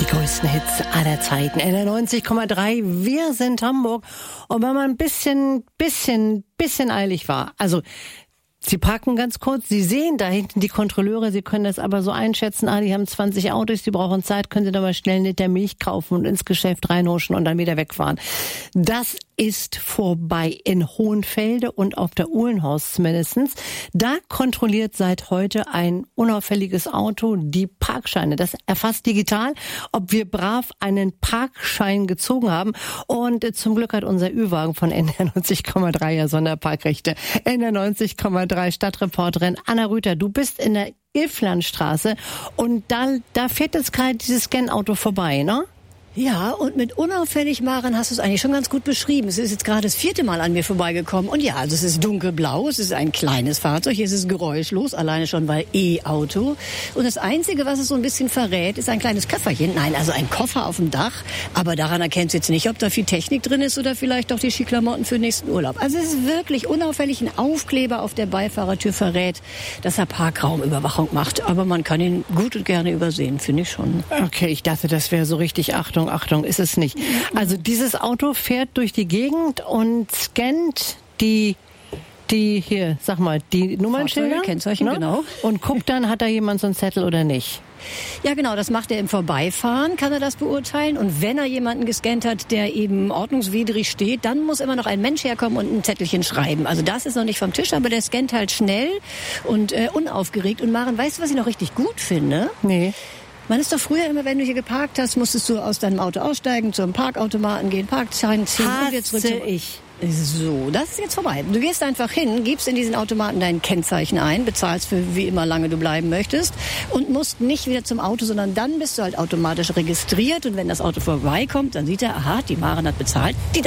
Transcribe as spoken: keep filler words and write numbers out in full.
größten Hits aller Zeiten. N R neunzig Komma drei. Wir sind Hamburg. Und wenn man ein bisschen, bisschen, bisschen eilig war, also Sie parken ganz kurz, Sie sehen da hinten die Kontrolleure, Sie können das aber so einschätzen, ah, die haben zwanzig Autos, die brauchen Zeit, können Sie doch mal schnell einen Liter Milch kaufen und ins Geschäft reinhuschen und dann wieder wegfahren. Das ist vorbei in Hohenfelde und auf der Uhlenhorst zumindest. Da kontrolliert seit heute ein unauffälliges Auto die Parkscheine. Das erfasst digital, ob wir brav einen Parkschein gezogen haben. Und zum Glück hat unser Ü-Wagen von N R neunzig Komma drei ja Sonderparkrechte. N R neunzig Komma drei Stadtreporterin Anna Rüther, du bist in der Ilflandstraße und da, da fährt jetzt gerade dieses Scan-Auto vorbei, ne? Ja, und mit unauffällig, Maren, hast du es eigentlich schon ganz gut beschrieben. Es ist jetzt gerade das vierte Mal an mir vorbeigekommen. Und ja, also es ist dunkelblau, es ist ein kleines Fahrzeug, es ist geräuschlos, alleine schon weil E-Auto. Und das Einzige, was es so ein bisschen verrät, ist ein kleines Köfferchen. Nein, also ein Koffer auf dem Dach. Aber daran erkennst du jetzt nicht, ob da viel Technik drin ist oder vielleicht auch die Skiklamotten für den nächsten Urlaub. Also es ist wirklich unauffällig. Ein Aufkleber auf der Beifahrertür verrät, dass er Parkraumüberwachung macht. Aber man kann ihn gut und gerne übersehen, finde ich schon. Okay, ich dachte, das wäre so richtig Achtung. Achtung, ist es nicht. Also dieses Auto fährt durch die Gegend und scannt die, die hier, sag mal, die Nummernschilder, Kennzeichen, ne? Genau. Und guckt dann, hat da jemand so einen Zettel oder nicht. Ja, genau, das macht er im Vorbeifahren, kann er das beurteilen. Und wenn er jemanden gescannt hat, der eben ordnungswidrig steht, dann muss immer noch ein Mensch herkommen und ein Zettelchen schreiben. Also das ist noch nicht vom Tisch, aber der scannt halt schnell und äh, unaufgeregt. Und Maren, weißt du, was ich noch richtig gut finde? Nee. Man ist doch früher immer, wenn du hier geparkt hast, musstest du aus deinem Auto aussteigen, zum Parkautomaten gehen, Parkschein ziehen und wieder zurück. Hasse ich. So, das ist jetzt vorbei. Du gehst einfach hin, gibst in diesen Automaten dein Kennzeichen ein, bezahlst für wie immer lange du bleiben möchtest und musst nicht wieder zum Auto, sondern dann bist du halt automatisch registriert und wenn das Auto vorbeikommt, dann sieht er, aha, die Maren hat bezahlt, die